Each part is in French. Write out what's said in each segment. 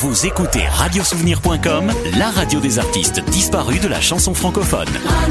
Vous écoutez radiosouvenir.com, la radio des artistes disparus de la chanson francophone.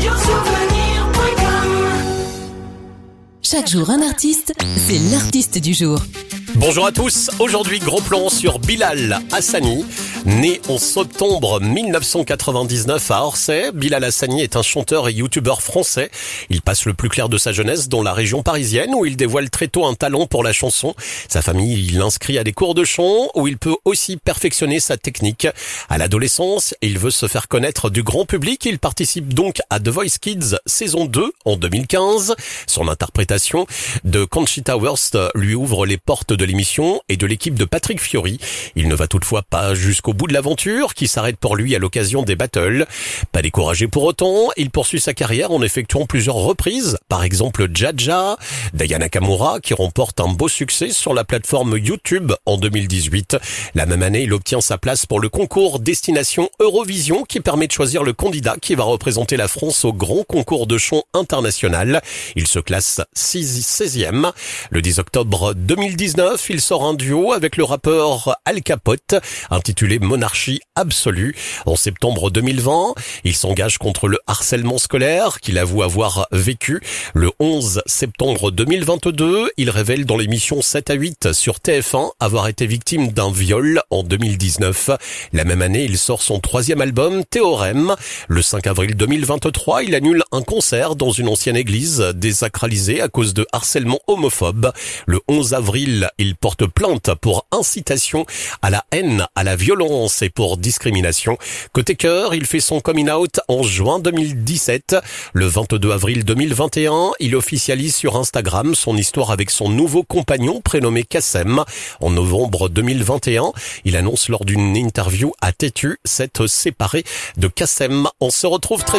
Chaque jour un artiste, c'est l'artiste du jour. Bonjour à tous, aujourd'hui gros plan sur Bilal Hassani. Né en septembre 1999 à Orsay, Bilal Hassani est un chanteur et youtubeur français. Il passe le plus clair de sa jeunesse dans la région parisienne où il dévoile très tôt un talent pour la chanson. Sa famille l'inscrit à des cours de chant où il peut aussi perfectionner sa technique. À l'adolescence, il veut se faire connaître du grand public. Il participe donc à The Voice Kids saison 2 en 2015. Son interprétation de Conchita Wurst lui ouvre les portes de l'émission et de l'équipe de Patrick Fiori. Il ne va toutefois pas jusqu'au bout de l'aventure qui s'arrête pour lui à l'occasion des battles. Pas découragé pour autant, il poursuit sa carrière en effectuant plusieurs reprises, par exemple Jaja, d'Aya Nakamura qui remporte un beau succès sur la plateforme YouTube en 2018. La même année, il obtient sa place pour le concours Destination Eurovision qui permet de choisir le candidat qui va représenter la France au grand concours de chant international. Il se classe 16e. Le 10 octobre 2019, il sort un duo avec le rappeur Al Capote intitulé Monarchie absolue. En septembre 2020, il s'engage contre le harcèlement scolaire qu'il avoue avoir vécu. Le 11 septembre 2022, il révèle dans l'émission 7 à 8 sur TF1 avoir été victime d'un viol en 2019. La même année, il sort son 3e album, Théorème. Le 5 avril 2023, il annule un concert dans une ancienne église désacralisée à cause de harcèlement homophobe. Le 11 avril, il porte plainte pour incitation à la haine, à la violence et pour discrimination. Côté cœur, il fait son coming out en juin 2017. Le 22 avril 2021, il officialise sur Instagram son histoire avec son nouveau compagnon prénommé Kassem. En novembre 2021, il annonce lors d'une interview à Tétu s'être séparé de Kassem. On se retrouve très